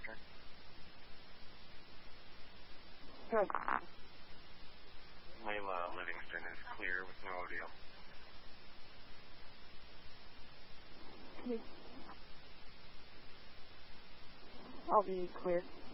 Livingston. Good. Layla Livingston is clear with no audio. I'll be clear.